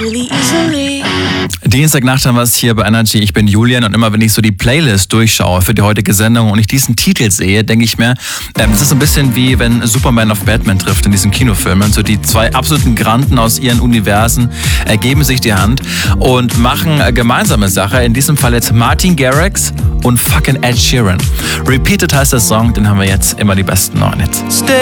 really easily. Dienstagnacht haben wir es hier bei Energy. Ich bin Julian und immer wenn ich so die Playlist durchschaue für die heutige Sendung und ich diesen Titel sehe, denke ich mir, das ist so ein bisschen wie wenn Superman auf Batman trifft in diesen Kinofilmen. So die zwei absoluten Granden aus ihren Universen geben sich die Hand und machen gemeinsame Sache. In diesem Fall jetzt Martin Garrix und fucking Ed Sheeran. Repeated heißt der Song, den haben wir jetzt immer die besten neuen Hits.